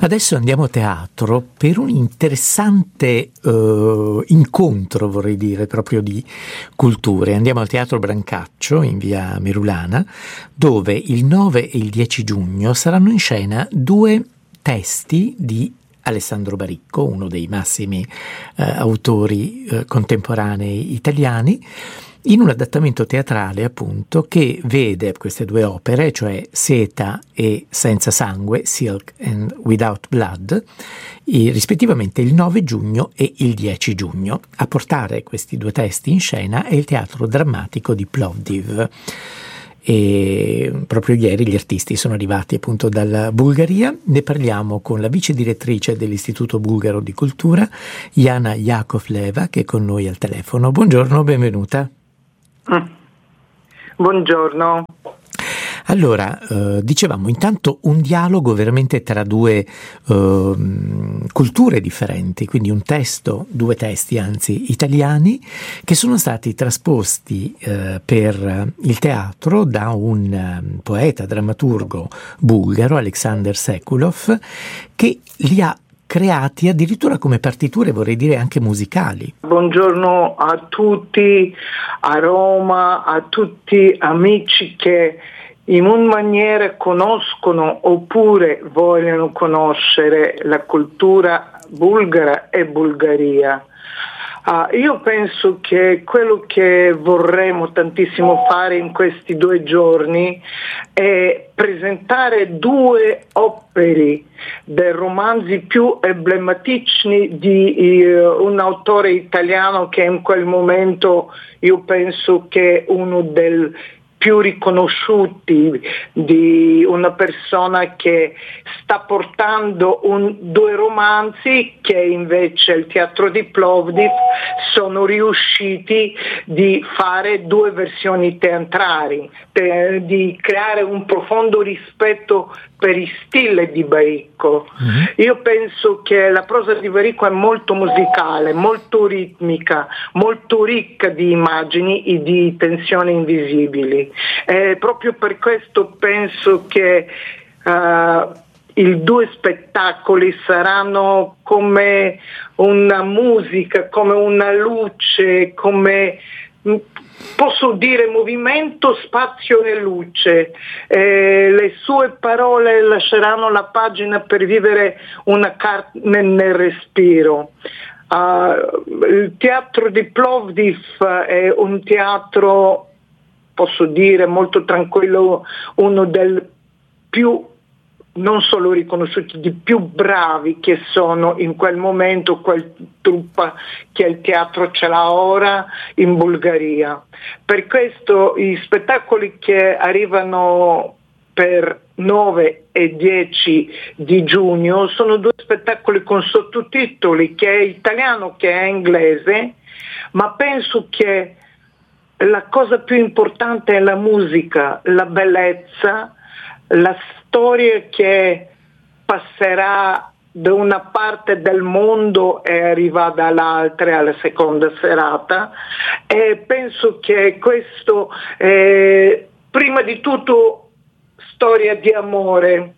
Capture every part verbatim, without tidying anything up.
Adesso andiamo a teatro per un interessante uh, incontro, vorrei dire, proprio di culture. Andiamo al Teatro Brancaccio in via Merulana, dove il nove e il dieci giugno saranno in scena due testi di Alessandro Baricco, uno dei massimi uh, autori uh, contemporanei italiani, in un adattamento teatrale appunto che vede queste due opere, cioè Seta e Senza Sangue, Silk and Without Blood, e rispettivamente il nove giugno e il dieci giugno. A portare questi due testi in scena è il Teatro Drammatico di Plovdiv. E proprio ieri gli artisti sono arrivati appunto dalla Bulgaria. Ne parliamo con la vice direttrice dell'Istituto Bulgaro di Cultura, Jana Jakovleva, che è con noi al telefono. Buongiorno, benvenuta. Mm. Buongiorno. Allora, eh, dicevamo intanto un dialogo veramente tra due eh, culture differenti, quindi un testo, due testi anzi italiani, che sono stati trasposti eh, per il teatro da un um, poeta, drammaturgo bulgaro, Alexander Sekulov, che li ha creati addirittura come partiture, vorrei dire anche musicali. Buongiorno a tutti, a Roma, a tutti amici che in una maniera conoscono oppure vogliono conoscere la cultura bulgara e Bulgaria. Uh, io penso che quello che vorremmo tantissimo fare in questi due giorni è presentare due opere dei romanzi più emblematici di uh, un autore italiano che in quel momento io penso che è uno dei più riconosciuti, di una persona che sta portando un, due romanzi che invece il Teatro di Plovdiv sono riusciti di fare due versioni teatrali, te, di creare un profondo rispetto per il stile di Baricco. Mm-hmm. Io penso che la prosa di Baricco è molto musicale, molto ritmica, molto ricca di immagini e di tensioni invisibili. E proprio per questo penso che uh, i due spettacoli saranno come una musica, come una luce, come posso dire movimento, spazio e luce. Eh, le sue parole lasceranno la pagina per vivere una carne nel respiro. Uh, il Teatro di Plovdiv è un teatro, posso dire, molto tranquillo, uno dei più, non solo riconosciuti, di più bravi che sono in quel momento, quel truppa che il teatro ce l'ha ora in Bulgaria. Per questo i spettacoli che arrivano per nove e dieci di giugno sono due spettacoli con sottotitoli, che è italiano che è inglese, ma penso che la cosa più importante è la musica, la bellezza, la storia che passerà da una parte del mondo e arriva dall'altra alla seconda serata, e penso che questo è prima di tutto storia di amore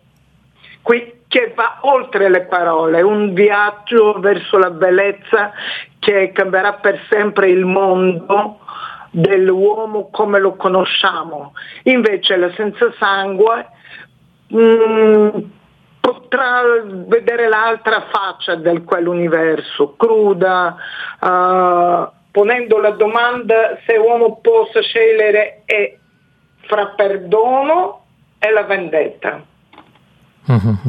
che va oltre le parole, un viaggio verso la bellezza che cambierà per sempre il mondo dell'uomo come lo conosciamo. Invece la Senza Sangue mh, potrà vedere l'altra faccia di quell'universo, cruda, uh, ponendo la domanda se l'uomo possa scegliere è fra perdono e la vendetta. Mm-hmm.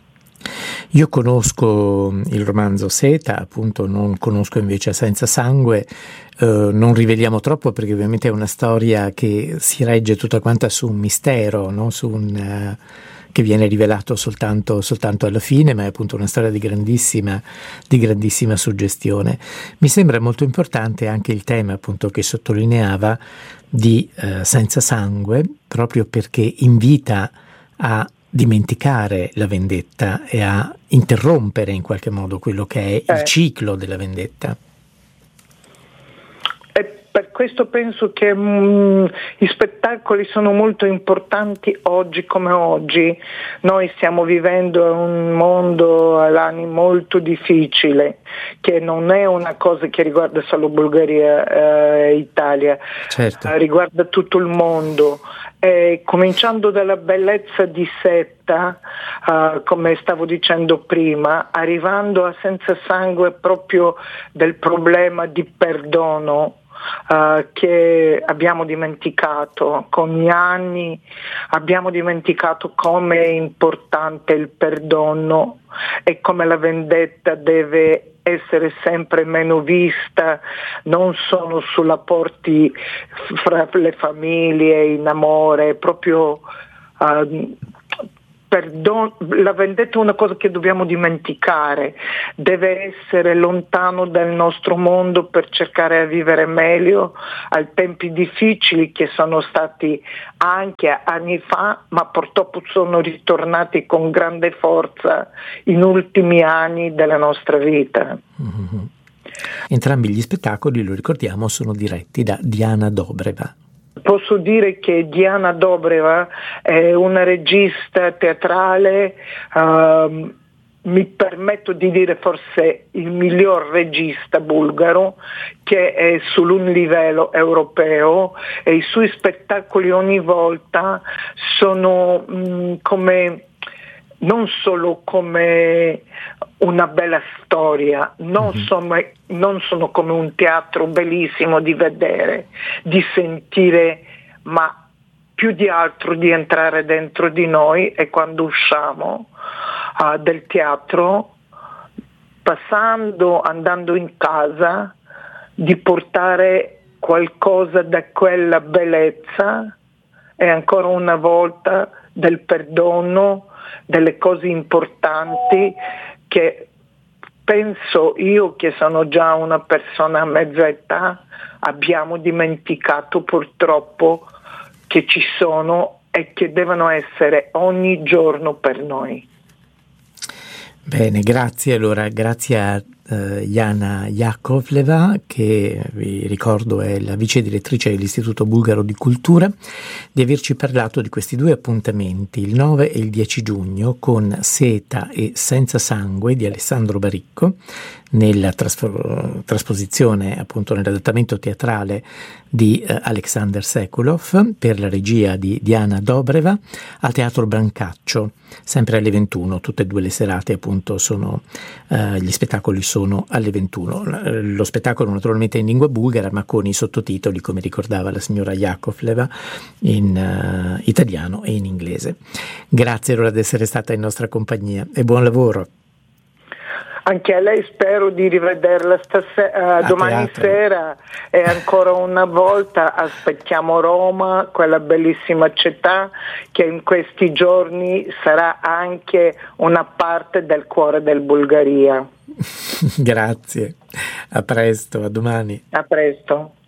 Io conosco il romanzo Seta, appunto non conosco invece Senza Sangue, eh, non riveliamo troppo perché ovviamente è una storia che si regge tutta quanta su un mistero, no? Su un, uh, che viene rivelato soltanto, soltanto alla fine, ma è appunto una storia di grandissima, di grandissima suggestione. Mi sembra molto importante anche il tema appunto che sottolineava di uh, Senza Sangue, proprio perché invita a dimenticare la vendetta e a interrompere in qualche modo quello che è il eh. ciclo della vendetta. E per questo penso che mh, gli spettacoli sono molto importanti oggi come oggi. Noi stiamo vivendo un mondo all'animo molto difficile, che non è una cosa che riguarda solo Bulgaria e eh, Italia, certo. eh, riguarda tutto il mondo. Eh, cominciando dalla bellezza di Setta, uh, come stavo dicendo prima, arrivando a Senza Sangue proprio del problema di perdono uh, che abbiamo dimenticato. Con gli anni abbiamo dimenticato come è importante il perdono e come la vendetta deve essere sempre meno vista, non solo sulla porti fra le famiglie, in amore, proprio uh, perdon- la vendetta è una cosa che dobbiamo dimenticare, deve essere lontano dal nostro mondo per cercare di vivere meglio ai tempi difficili che sono stati anche anni fa, ma purtroppo sono ritornati con grande forza in ultimi anni della nostra vita. Mm-hmm. Entrambi gli spettacoli, lo ricordiamo, sono diretti da Diana Dobreva. Posso dire che Diana Dobreva è una regista teatrale, uh, mi permetto di dire forse il miglior regista bulgaro, che è su un livello europeo, e i suoi spettacoli ogni volta sono mh, come non solo come una bella storia, non, mm-hmm. sono, non sono come un teatro bellissimo di vedere, di sentire, ma più di altro di entrare dentro di noi, e quando usciamo uh, del teatro, passando, andando in casa, di portare qualcosa da quella bellezza e ancora una volta del perdono, delle cose importanti che penso io, che sono già una persona a mezza età, abbiamo dimenticato purtroppo che ci sono e che devono essere ogni giorno per noi. Bene, grazie. Allora, grazie a uh, Jana Jakovleva, che vi ricordo è la vice direttrice dell'Istituto Bulgaro di Cultura, di averci parlato di questi due appuntamenti, il nove e il dieci giugno, con Seta e Senza Sangue di Alessandro Baricco, nella traspo- trasposizione, appunto nell'adattamento teatrale di uh, Alexander Sekulov, per la regia di Diana Dobreva, al Teatro Brancaccio, sempre alle ventuno. Tutte e due le serate appunto sono, uh, gli spettacoli sono alle ventuno. Lo spettacolo naturalmente è in lingua bulgara, ma con i sottotitoli, come ricordava la signora Jakovleva, in uh, italiano e in inglese. Grazie allora di essere stata in nostra compagnia e buon lavoro. Anche a lei, spero di rivederla stasera, uh, domani teatro. Sera, e ancora una volta aspettiamo Roma, quella bellissima città che in questi giorni sarà anche una parte del cuore del Bulgaria. Grazie, a presto, a domani. A presto.